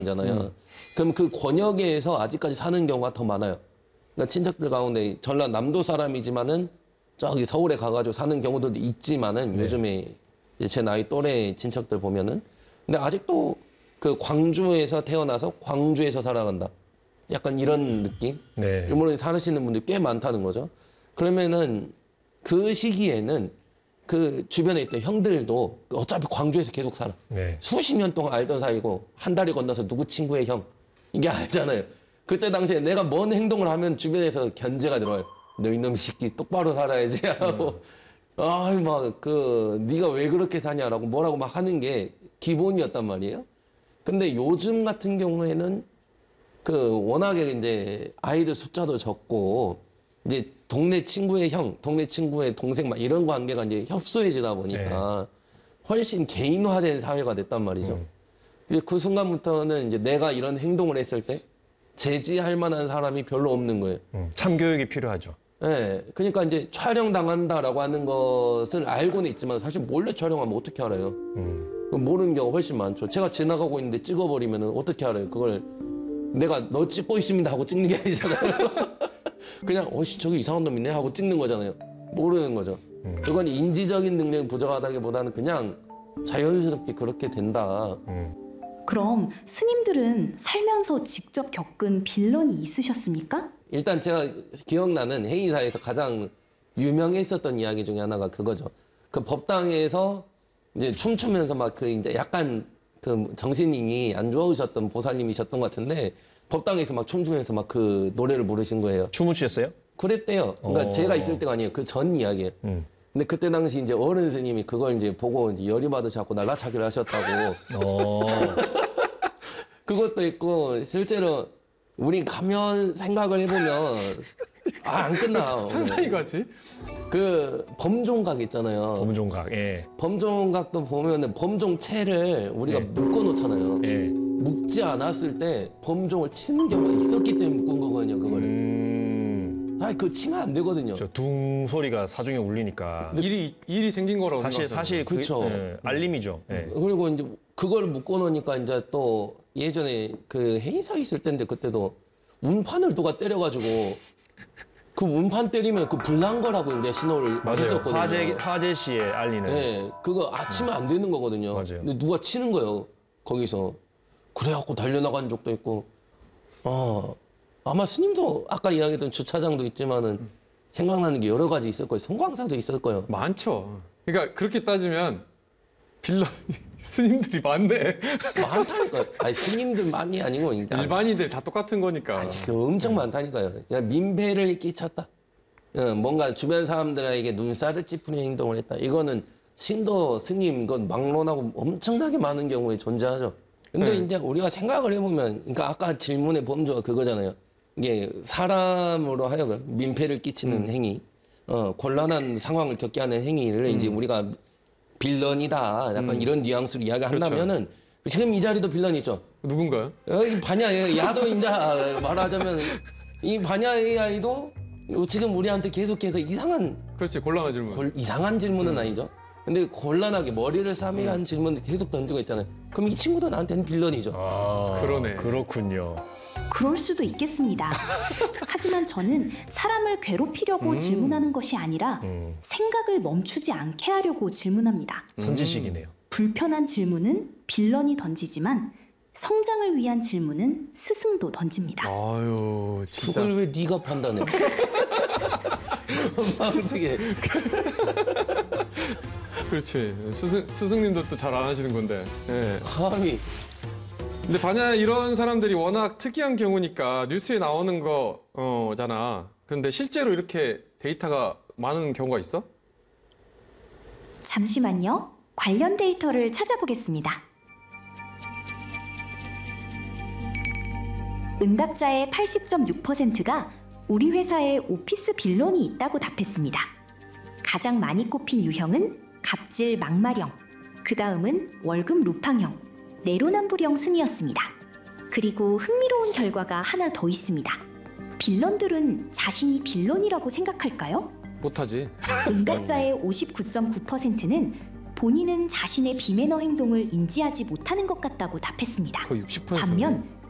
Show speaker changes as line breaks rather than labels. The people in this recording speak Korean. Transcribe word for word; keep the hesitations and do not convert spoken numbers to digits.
잖아요. 음. 그럼 그 권역에서 아직까지 사는 경우가 더 많아요. 그러니까 친척들 가운데 전라남도 사람이지만은 저기 서울에 가가지고 사는 경우도 있지만은 네. 요즘에 제 나이 또래 친척들 보면은 근데 아직도 그 광주에서 태어나서 광주에서 살아간다. 약간 이런 느낌? 네. 물론 사시는 분들이 꽤 많다는 거죠. 그러면은 그 시기에는 그 주변에 있던 형들도 어차피 광주에서 계속 살아. 네. 수십 년 동안 알던 사이고 한 달이 건너서 누구 친구의 형. 이게 알잖아요. 그때 당시에 내가 뭔 행동을 하면 주변에서 견제가 들어요. 너 이놈 새끼 똑바로 살아야지 하고 음. 아이 막 그 네가 왜 그렇게 사냐라고 뭐라고 막 하는 게 기본이었단 말이에요. 근데 요즘 같은 경우에는 그 워낙에 이제 아이들 숫자도 적고 이제 동네 친구의 형, 동네 친구의 동생 막 이런 관계가 이제 협소해지다 보니까 네. 훨씬 개인화된 사회가 됐단 말이죠. 음. 이제 그 순간부터는 이제 내가 이런 행동을 했을 때 제지할 만한 사람이 별로 없는 거예요.
음. 참교육이 필요하죠.
네, 그러니까 이제 촬영당한다라고 하는 것을 알고는 있지만 사실 몰래 촬영하면 어떻게 알아요? 음. 모르는 경우가 훨씬 많죠. 제가 지나가고 있는데 찍어버리면 어떻게 알아요? 그걸 내가 너 찍고 있습니다 하고 찍는 게 아니잖아요. 그냥 어씨 저기 이상한 놈 있네 하고 찍는 거잖아요. 모르는 거죠. 음. 그건 인지적인 능력이 부족하다기보다는 그냥 자연스럽게 그렇게 된다. 음.
그럼 스님들은 살면서 직접 겪은 빌런이 있으셨습니까?
일단 제가 기억나는 해의사에서 가장 유명했었던 이야기 중에 하나가 그거죠. 그 법당에서 이제 춤추면서 막 그 이제 약간 그 정신이 안 좋으셨던 보살님이셨던 것 같은데 법당에서 막 춤추면서 막 그 노래를 부르신 거예요.
춤을 추셨어요?
그랬대요. 그러니까
오.
제가 있을 때가 아니에요. 그 전 이야기예요. 음. 근데 그때 당시 이제 어른 스님이 그걸 이제 보고 이제 열이 받으셔서 날라차기를 하셨다고. 그것도 있고 실제로 우리 가면 생각을 해보면 아, 안 끝나.
상상이 가지?
그 범종각 있잖아요.
범종각, 예.
범종각도 보면은 범종채를 우리가 예. 묶어 놓잖아요. 예. 묶지 않았을 때 범종을 치는 경우가 있었기 때문에 묶은 거거든요, 그거를. 음... 아니, 그거 치면 안 되거든요.
저 둥 소리가 사중에 울리니까.
일이, 일이 생긴 거라고
사실, 사실 그,
그렇죠.
예, 알림이죠. 예.
그리고 이제 그걸 묶어 놓으니까 이제 또 예전에 그 해의사 있을 때인데 그때도 운판을 누가 때려가지고 그 운판 때리면 그 불난 거라고 이제 신호를
맞아요.
했었거든요.
화재, 화재 시에 알리는.
네, 그거 아치면 안 되는 거거든요.
맞아요.
근데 누가 치는 거예요, 거기서. 그래갖고 달려나간 적도 있고. 어, 아마 스님도 아까 이야기했던 주차장도 있지만은 생각나는 게 여러 가지 있을 거예요. 성광사도 있을 거예요.
많죠. 그러니까 그렇게 따지면 빌런 스님들이 많네.
많다니까요. 아니 스님들만이 아니고 일단
일반인들 다 똑같은 거니까.
아니, 그 엄청 많다니까요. 그냥 민폐를 끼쳤다. 뭔가 주변 사람들에게 눈살을 찌푸는 행동을 했다. 이거는 신도 스님 이건 막론하고 엄청나게 많은 경우에 존재하죠. 근데 네. 이제 우리가 생각을 해보면, 그러니까 아까 질문의 범주가 그거잖아요. 이게 사람으로 하여금 민폐를 끼치는 음. 행위, 어, 곤란한 상황을 겪게 하는 행위를 음. 이제 우리가 빌런이다. 약간 음. 이런 뉘앙스로 이야기한다면은 그렇죠. 지금 이 자리도 빌런이 있죠.
누군가요?
어, 이 반야 야도 이제 말하자면 이 반야 에이아이도 지금 우리한테 계속해서 이상한
그렇지 곤란한 질문.
골, 이상한 질문은 음. 아니죠. 근데 곤란하게 머리를 싸매게 한 질문을 계속 던지고 있잖아요. 그럼 이 친구도 나한테는 빌런이죠.
아,
그러네.
그렇군요.
그럴 수도 있겠습니다. 하지만 저는 사람을 괴롭히려고 음. 질문하는 것이 아니라 음. 생각을 멈추지 않게 하려고 질문합니다.
선지식이네요.
불편한 질문은 빌런이 던지지만 성장을 위한 질문은 스승도 던집니다.
아유, 진짜.
그걸 왜 네가 판단해? 망치게.
그렇지. 스승, 스승님도 또 잘 안 하시는 건데. 네.
감히.
근데 반야 이런 사람들이 워낙 특이한 경우니까 뉴스에 나오는 거잖아. 그런데 실제로 이렇게 데이터가 많은 경우가 있어?
잠시만요. 관련 데이터를 찾아보겠습니다. 응답자의 팔십 점 육 퍼센트가 우리 회사에 오피스 빌런이 있다고 답했습니다. 가장 많이 꼽힌 유형은 갑질 막말형, 그 다음은 월급 루팡형, 내로남불형 순이었습니다. 그리고 흥미로운 결과가 하나 더 있습니다. 빌런들은 자신이 빌런이라고 생각할까요?
못하지.
응답자의 오십구 점 구 퍼센트는 본인은 자신의 비매너 행동을 인지하지 못하는 것 같다고 답했습니다.
거의 육십 퍼센트.
반면